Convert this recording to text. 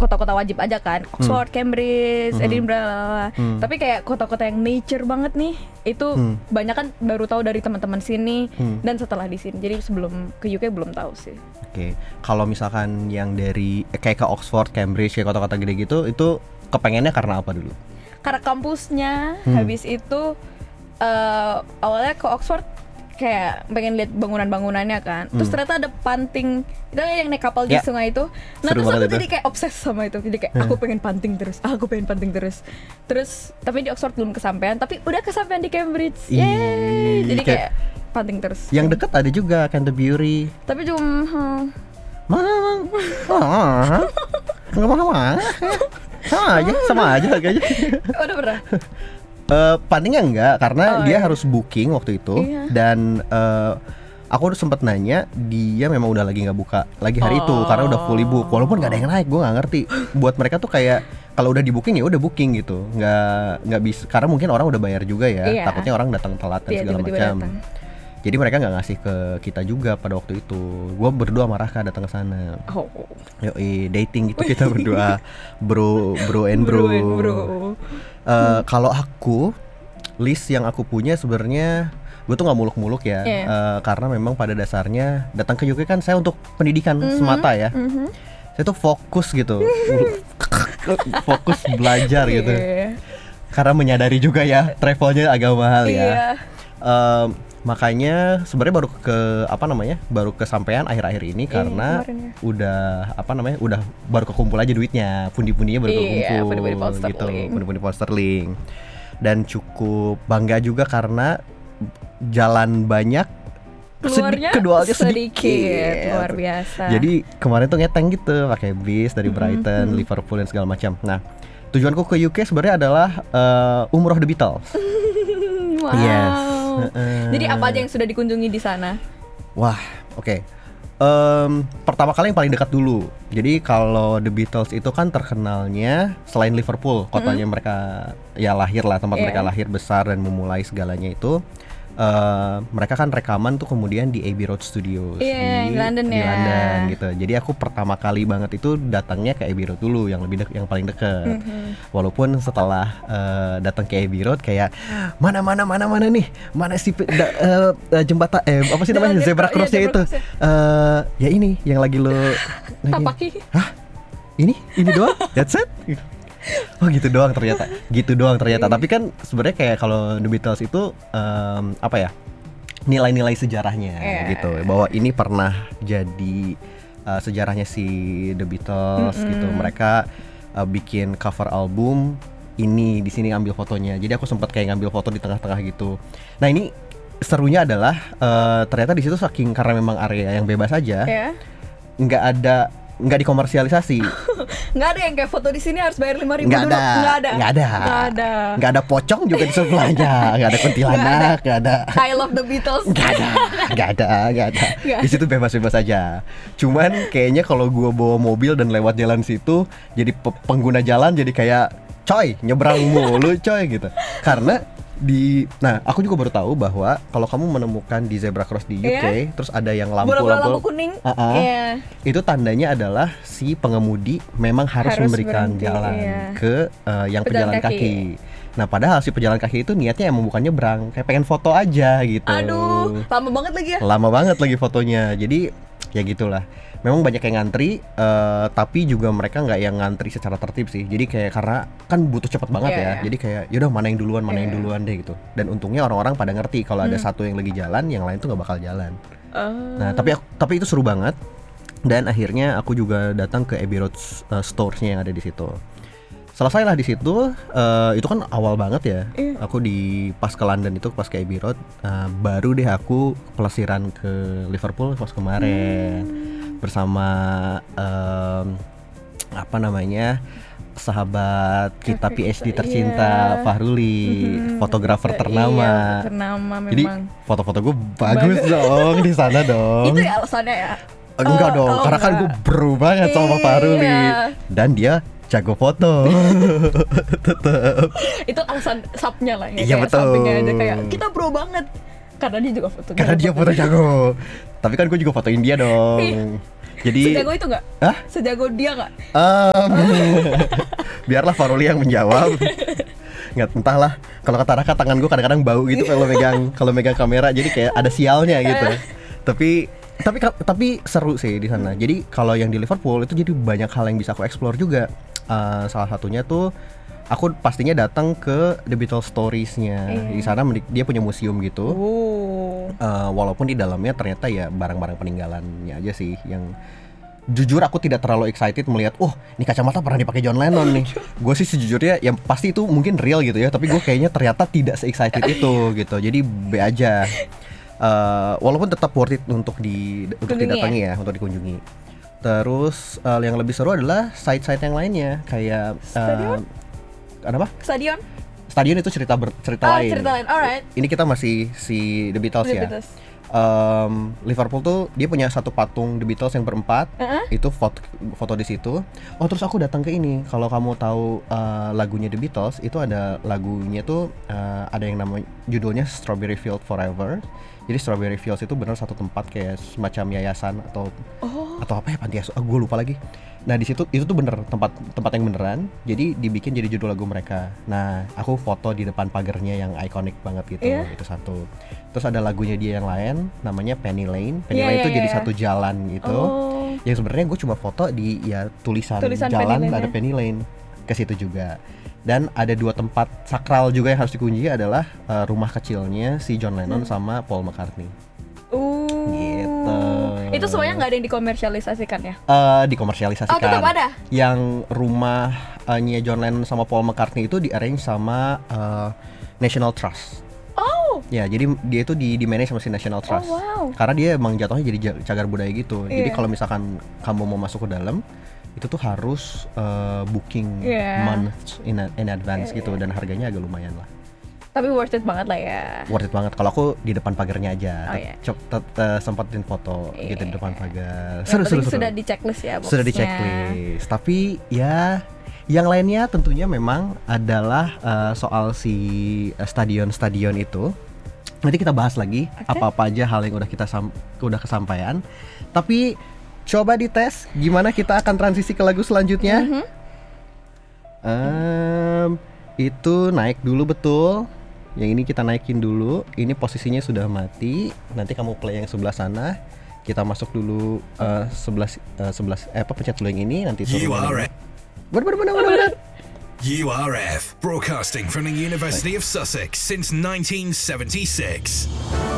kota-kota wajib aja kan, Oxford, Cambridge, Edinburgh. Tapi kayak kota-kota yang nature banget nih, itu banyak kan baru tahu dari teman-teman sini dan setelah di sini. Jadi sebelum ke UK belum tahu sih. Oke. Kalau misalkan yang dari kayak ke Oxford, Cambridge, kayak kota-kota gede gitu, itu kepengennya karena apa dulu? Karena kampusnya, habis itu awalnya ke Oxford kayak pengen lihat bangunan-bangunannya kan. Terus ternyata ada panting, itu yang naik kapal di sungai itu. Nah terus aku jadi kayak obses sama itu. Jadi kayak aku pengen panting terus, Terus tapi di Oxford belum kesampaian, tapi udah kesampaian di Cambridge. Yeay. Jadi kayak panting terus. Yang dekat ada juga Canterbury. Tapi cuma sama aja kayaknya. Udah pernah? Pantingnya enggak, karena dia harus booking waktu itu. Dan aku sempat nanya, dia memang udah lagi nggak buka lagi hari itu karena udah fully book. Walaupun nggak ada yang naik, gue nggak ngerti. Buat mereka tuh kayak kalau udah di booking ya udah booking gitu, nggak bisa, karena mungkin orang udah bayar juga ya. Takutnya orang datang telat dan segala macam. Jadi mereka nggak ngasih ke kita juga pada waktu itu. Gue berdua marah kan datang ke sana. Yoi, dating gitu kita berdua, bro and bro. Kalau aku, list yang aku punya sebenarnya gue tuh nggak muluk-muluk ya, karena memang pada dasarnya datang ke UK kan saya untuk pendidikan semata ya. Saya tuh fokus gitu, fokus belajar gitu. Karena menyadari juga ya travelnya agak mahal ya. Makanya sebenarnya baru kesampaian akhir-akhir ini karena udah udah baru kekumpul aja duitnya, pundi-pundinya baru kekumpul gitu, pundi-pundi pound sterling. Dan cukup bangga juga karena jalan banyak, keluarnya sedikit, luar biasa. Jadi kemarin tuh ngeteng gitu, pakai bis dari Brighton, Liverpool dan segala macam. Nah, tujuanku ke UK sebenarnya adalah umroh The Beatles. Wow. Yes. Jadi apa aja yang sudah dikunjungi di sana? Wah, oke. Pertama kali yang paling dekat dulu. Jadi kalau The Beatles itu kan terkenalnya selain Liverpool, kotanya mereka ya lahir lah, tempat mereka lahir besar dan memulai segalanya itu. Mereka kan rekaman tuh kemudian di Abbey Road Studios di London gitu. Jadi aku pertama kali banget itu datangnya ke Abbey Road dulu, yang yang paling dekat. Walaupun setelah datang ke Abbey Road kayak mana nih, mana sih jembatan apa sih namanya, zebra crossnya itu. Ya ini yang lagi lo Tapaki. Hah? Ini doang? That's it? Oh gitu doang ternyata. Tapi kan sebenarnya kayak kalau The Beatles itu nilai-nilai sejarahnya gitu, bahwa ini pernah jadi sejarahnya si The Beatles gitu. Mereka bikin cover album ini, di sini ngambil fotonya. Jadi aku sempat kayak ngambil foto di tengah-tengah gitu. Nah ini serunya adalah ternyata di situ saking karena memang area yang bebas aja, nggak dikomersialisasi. Nggak ada yang kayak foto di sini harus bayar 5.000 dulu. Nggak ada pocong juga di sebelahnya. Nggak ada kuntilanak. Nggak ada I love the Beatles. Nggak ada. Di situ bebas-bebas aja. Cuman kayaknya kalau gue bawa mobil dan lewat jalan situ, jadi pengguna jalan jadi kayak coy nyebrang mulu coy gitu. Karena aku juga baru tahu bahwa kalau kamu menemukan di zebra cross di UK, terus ada yang lampu kuning, itu tandanya adalah si pengemudi memang harus memberikan berhenti, jalan ke yang pejalan kaki. Nah padahal si pejalan kaki itu niatnya emang bukan nyebrang, kayak pengen foto aja gitu. Aduh, lama banget lagi ya. Lama banget lagi fotonya, jadi ya gitulah. Memang banyak yang ngantri, tapi juga mereka nggak yang ngantri secara tertib sih. Jadi kayak karena kan butuh cepet banget ya. Jadi kayak yaudah mana yang duluan deh gitu. Dan untungnya orang-orang pada ngerti kalau ada satu yang lagi jalan, yang lain tuh nggak bakal jalan. Nah tapi itu seru banget. Dan akhirnya aku juga datang ke Abbey Road stores-nya yang ada di situ. Selesailah di situ, itu kan awal banget ya. Aku pas ke London itu, pas ke Abbey Road, baru deh aku pelesiran ke Liverpool pas kemarin. Bersama sahabat kita PhD tercinta Fahruli, fotografer ternama. Memang. Jadi foto-foto gue bagus dong di sana dong. Itu ya alasannya ya? Enggak dong, karena kan gue bro banget sama Fahruli. Dan dia jago foto. Tetep. Itu alasan subnya lah ya. Iya betul. Sampingnya aja kayak kita bro banget. Karena dia juga foto. Karena dia foto jago. Tapi kan gue juga fotoin dia dong. Jadi sejago itu nggak? Hah? Sejago dia nggak? Biarlah Faruli yang menjawab. Nggak, entahlah. Kalau kata Raka, tangan gue kadang-kadang bau gitu kalau megang kamera, jadi kayak ada sialnya gitu. Tapi seru sih di sana. Jadi kalau yang di Liverpool itu jadi banyak hal yang bisa aku explore juga. Salah satunya tuh aku pastinya datang ke The Beatles Stories-nya. Di sana dia punya museum gitu. Walaupun di dalamnya ternyata ya barang-barang peninggalannya aja sih yang jujur aku tidak terlalu excited melihat, ini kacamata pernah dipakai John Lennon nih. Gue sih sejujurnya yang pasti itu mungkin real gitu ya, tapi gue kayaknya ternyata tidak se-excited itu gitu. Jadi B aja. Walaupun tetap worth it untuk didatangi ya, untuk dikunjungi. Terus yang lebih seru adalah side-side yang lainnya kayak apa? Stadion itu cerita lain. Cerita lain, alright. Ini kita masih si The Beatles ya. Liverpool tuh dia punya satu patung The Beatles yang berempat. Itu foto di situ. Terus aku datang ke ini. Kalau kamu tahu lagunya The Beatles, itu ada lagunya tuh ada yang namanya judulnya Strawberry Fields Forever. Jadi Strawberry Fields itu benar satu tempat kayak semacam yayasan atau apa ya, panti asuhan. Gue lupa lagi. Nah di situ itu tuh bener tempat yang beneran. Jadi dibikin jadi judul lagu mereka. Nah aku foto di depan pagarnya yang ikonik banget gitu. Itu satu. Terus ada lagunya dia yang lain, namanya Penny Lane. Penny Lane itu jadi satu jalan gitu. Yang sebenarnya gue cuma foto di tulisan jalan ada Penny Lane ke situ juga. Dan ada 2 tempat sakral juga yang harus dikunjungi adalah rumah kecilnya si John Lennon sama Paul McCartney. Gitu. Itu semuanya nggak ada yang dikomersialisasikan ya? Dikomersialisasikan. Tetap ada. Yang rumahnya John Lennon sama Paul McCartney itu di-arrange sama National Trust. Ya, jadi dia itu di manage sama si National Trust. Karena dia emang jatuhnya jadi cagar budaya gitu. Jadi kalau misalkan kamu mau masuk ke dalam, itu tuh harus booking months in advance gitu, dan harganya agak lumayan lah. Tapi worth it banget lah ya. Worth it banget. Kalau aku di depan pagarnya aja. Sempetin foto gitu di depan pagar. Seru. Sudah di checklist ya boxnya. Sudah di checklist. Tapi ya yang lainnya tentunya memang adalah soal si stadion itu. Nanti kita bahas lagi apa-apa aja hal yang udah kesampaian. Tapi coba dites gimana kita akan transisi ke lagu selanjutnya. Itu naik dulu betul. Yang ini kita naikin dulu. Ini posisinya sudah mati. Nanti kamu play yang sebelah sana. Kita masuk dulu 11 pencet dulu yang ini, nanti turun. Benar. URF, broadcasting from the University of Sussex since 1976.